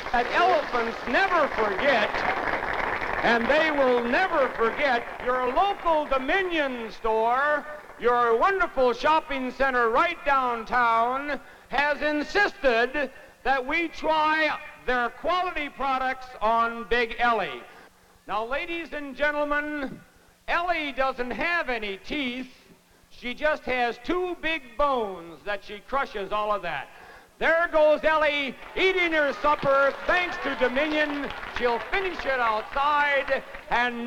that elephants never forget, and they will never forget, your local Dominion store, your wonderful shopping center right downtown, has insisted that we try their quality products on Big Ellie. Now, ladies and gentlemen, Ellie doesn't have any teeth. She just has two big bones that she crushes all of that. There goes Ellie eating her supper thanks to Dominion. She'll finish it outside and